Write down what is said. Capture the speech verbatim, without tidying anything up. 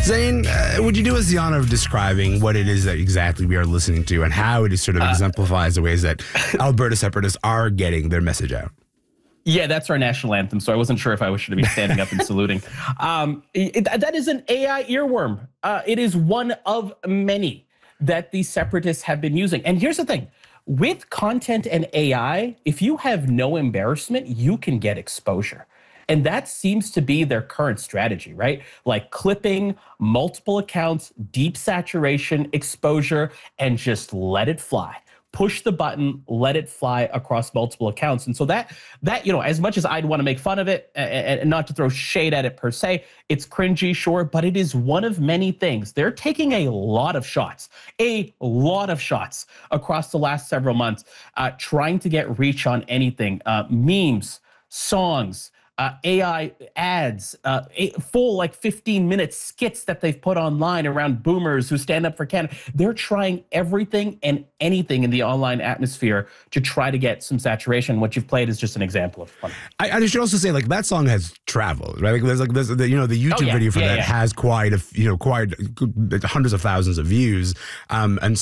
Zane, uh, would you do us the honor of describing what it is that exactly we are listening to and how it sort of uh, exemplifies the ways that Alberta separatists are getting their message out? Yeah, that's our national anthem, so I wasn't sure if I should be standing up and saluting. Um, it, that is an A I earworm. Uh, it is one of many that these separatists have been using. And here's the thing. With content and A I, if you have no embarrassment, you can get exposure. And that seems to be their current strategy, right? Like clipping multiple accounts, deep saturation, exposure, and just let it fly. Push the button, let it fly across multiple accounts. And so that, that you know, as much as I'd want to make fun of it and, and not to throw shade at it per se, it's cringy, sure, but it is one of many things. They're taking a lot of shots, a lot of shots across the last several months, uh, trying to get reach on anything, uh, memes, songs, Uh, A I ads, uh, a, full like fifteen minute skits that they've put online around boomers who stand up for Canada. They're trying everything and anything in the online atmosphere to try to get some saturation. What you've played is just an example of fun. I, I should also say, like, that song has traveled, right? Like, there's like there's the, you know, the YouTube oh, yeah. video for yeah, that yeah. has quite a you know quite hundreds of thousands of views, um, and